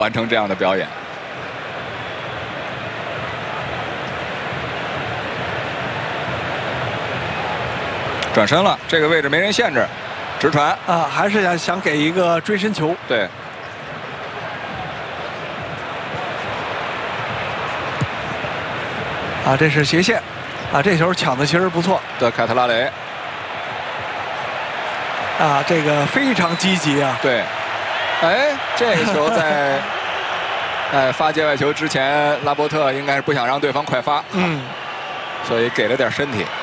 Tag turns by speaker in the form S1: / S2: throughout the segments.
S1: 完成这样的表演。转身了，这个位置没人限制，直传
S2: 啊，还是想给一个追身球。
S1: 对。
S2: 啊，这是斜线，啊，这球抢的其实不错。
S1: 德凯特拉雷。
S2: 啊，这个非常积极啊。
S1: 对。哎，这个球在发界外球之前，拉波特应该是不想让对方快发，所以给了点身体。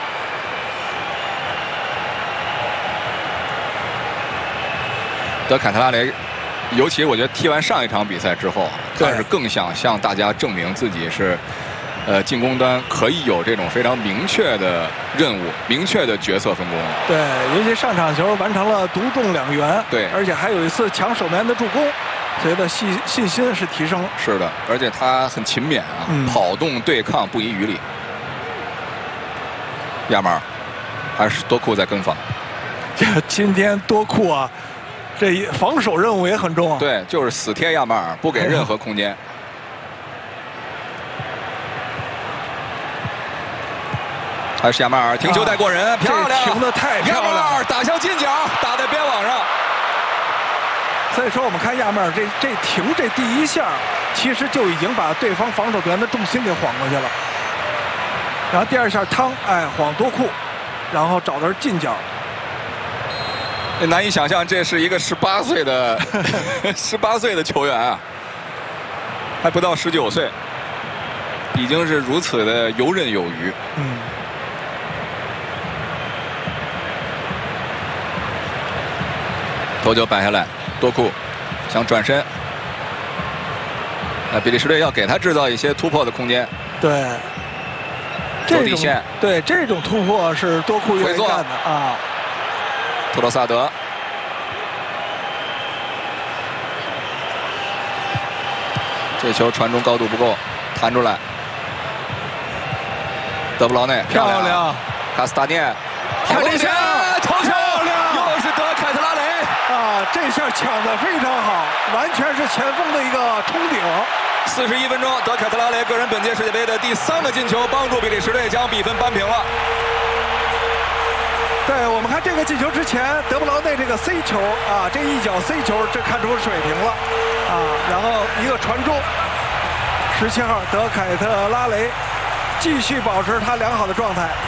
S1: 德凯特拉雷，尤其我觉得踢完上一场比赛之后，他是更想向大家证明自己是，进攻端可以有这种非常明确的任务、明确的角色分工。
S2: 对，尤其上场球完成了独中2元，
S1: 对，
S2: 而且还有一次抢守门员的助攻，所以的信心是提升。
S1: 是的，而且他很勤勉啊，跑动对抗不遗余力。亚马尔，还是多库在跟防。
S2: 今天多库啊。这防守任务也很重啊！
S1: 对，就是死贴亚马尔，不给任何空间。还是亚马尔停球带过人，漂亮！
S2: 停的太漂亮！
S1: 亚马尔打向近角，打在边网上。
S2: 所以说，我们看亚马尔这停这第一下，其实就已经把对方防守队员的重心给晃过去了。然后第2下晃多库，然后找的是近角。
S1: 难以想象，这是一个18岁的18岁的球员啊，还不到19岁，已经是如此的游刃有余。头球摆下来，多库想转身，比利时队要给他制造一些突破的空间。
S2: 对，
S1: 走底线，
S2: 对这种突破是多库愿意干的啊。
S1: 特罗萨德，这球传中高度不够，弹出来。德布劳内
S2: 漂亮，
S1: 卡斯塔涅，看这下头球，又是德凯特拉雷
S2: 啊！这下抢得非常好，完全是前锋的一个冲顶。
S1: 41分钟，德凯特拉雷个人本届世界杯的第3个进球，帮助比利时队将比分扳平了。
S2: 对，我们看这个进球之前，德布劳内这个 C 球啊，这一脚 C 球，这看出水平了啊。然后一个传中，17号德凯特拉雷继续保持他良好的状态。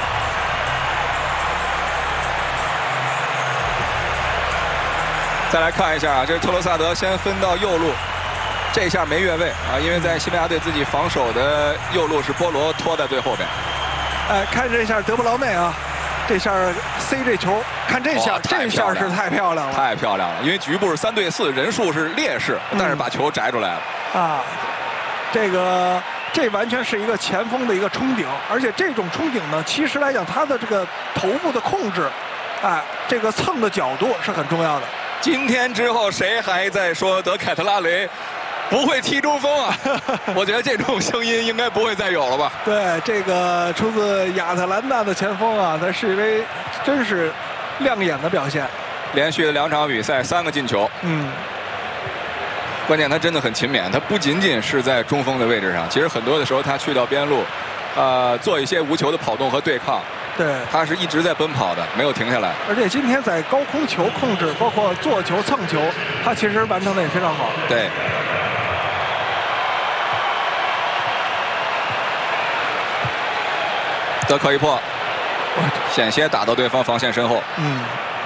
S1: 再来看一下啊，这是特罗萨德先分到右路，这下没越位啊，因为在西班牙队自己防守的右路是波罗拖在最后边。
S2: 看这下德布劳内啊。这下 C 这球，看这下，这下是太漂亮了，
S1: 太漂亮了！因为局部是3对4，人数是劣势，但是把球摘出来了。
S2: 啊，这完全是一个前锋的一个冲顶，而且这种冲顶呢，其实来讲，他的这个头部的控制，这个蹭的角度是很重要的。
S1: 今天之后，谁还在说德凯特拉雷不会踢中锋啊？我觉得这种声音应该不会再有了吧？
S2: 对，这个出自亚特兰大的前锋啊，在世界杯真是亮眼的表现。
S1: 连续的2场比赛3个进球。关键他真的很勤勉，他不仅仅是在中锋的位置上，其实很多的时候他去到边路，做一些无球的跑动和对抗。
S2: 对，
S1: 他是一直在奔跑的，没有停下来。
S2: 而且今天在高空球控制，包括做球、蹭球，他其实完成的也非常好。
S1: 对。德科一破，险些打到对方防线身后。